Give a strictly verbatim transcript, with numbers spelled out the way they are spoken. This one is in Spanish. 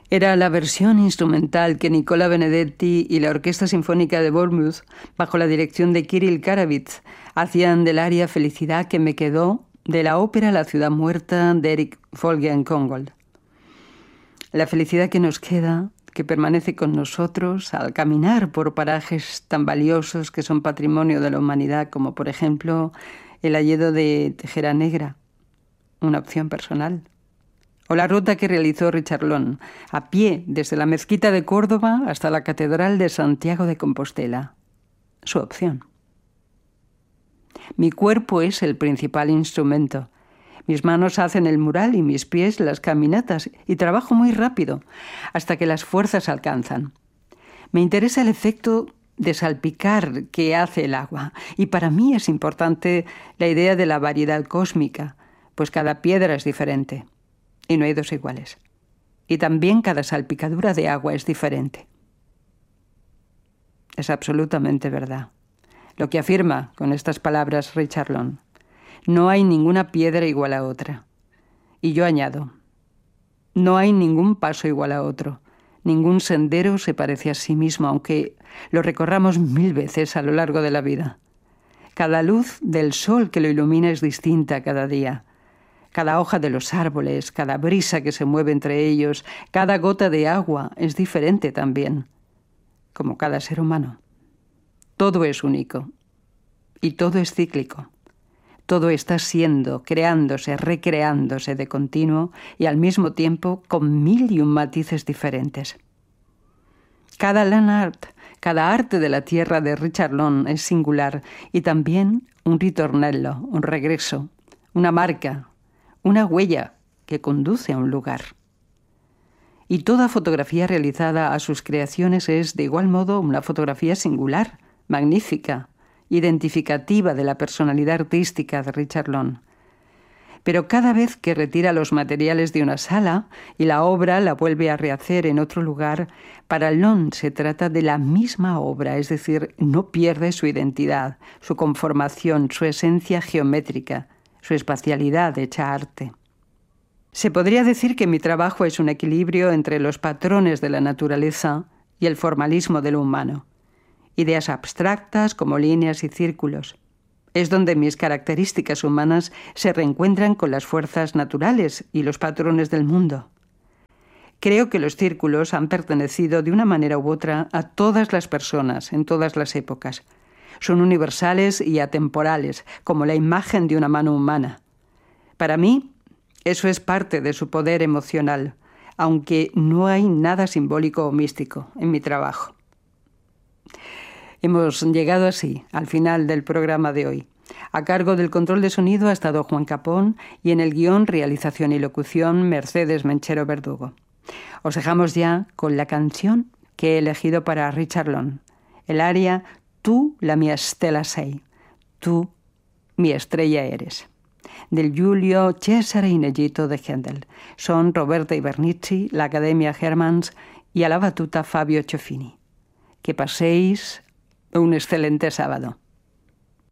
Era la versión instrumental que Nicola Benedetti y la Orquesta Sinfónica de Bournemouth, bajo la dirección de Kirill Karavitz, hacían del aria Felicidad que me quedó de la ópera La ciudad muerta de Erik Wolfgang-Kongold. La felicidad que nos queda, que permanece con nosotros al caminar por parajes tan valiosos que son patrimonio de la humanidad, como por ejemplo el hayedo de Tejera Negra, una opción personal. O la ruta que realizó Richard Long, a pie desde la mezquita de Córdoba hasta la Catedral de Santiago de Compostela. Su opción. Mi cuerpo es el principal instrumento. Mis manos hacen el mural y mis pies las caminatas, y trabajo muy rápido, hasta que las fuerzas alcanzan. Me interesa el efecto de salpicar que hace el agua, y para mí es importante la idea de la variedad cósmica, pues cada piedra es diferente. Y no hay dos iguales. Y también cada salpicadura de agua es diferente. Es absolutamente verdad lo que afirma con estas palabras Richard Long. No hay ninguna piedra igual a otra. Y yo añado, no hay ningún paso igual a otro. Ningún sendero se parece a sí mismo, aunque lo recorramos mil veces a lo largo de la vida. Cada luz del sol que lo ilumina es distinta cada día. Cada hoja de los árboles, cada brisa que se mueve entre ellos, cada gota de agua es diferente también, como cada ser humano. Todo es único y todo es cíclico. Todo está siendo, creándose, recreándose de continuo y al mismo tiempo con mil y un matices diferentes. Cada land art, cada arte de la tierra de Richard Long es singular y también un ritornello, un regreso, una marca, una huella que conduce a un lugar. Y toda fotografía realizada a sus creaciones es, de igual modo, una fotografía singular, magnífica, identificativa de la personalidad artística de Richard Long. Pero cada vez que retira los materiales de una sala y la obra la vuelve a rehacer en otro lugar, para Long se trata de la misma obra, es decir, no pierde su identidad, su conformación, su esencia geométrica, su espacialidad hecha arte. Se podría decir que mi trabajo es un equilibrio entre los patrones de la naturaleza y el formalismo de lo humano. Ideas abstractas como líneas y círculos. Es donde mis características humanas se reencuentran con las fuerzas naturales y los patrones del mundo. Creo que los círculos han pertenecido de una manera u otra a todas las personas en todas las épocas. Son universales y atemporales, como la imagen de una mano humana. Para mí, eso es parte de su poder emocional, aunque no hay nada simbólico o místico en mi trabajo. Hemos llegado así al final del programa de hoy. A cargo del control de sonido ha estado Juan Capón y en el guión, realización y locución Mercedes Menchero Verdugo. Os dejamos ya con la canción que he elegido para Richard Long, el aria Tu la mia stella sei, tú mi estrella eres, del Giulio Cesare Inedito de Händel. Son Roberta Ibernici, la Academia Hermanns y a la batuta Fabio Ciofini. Que paséis un excelente sábado.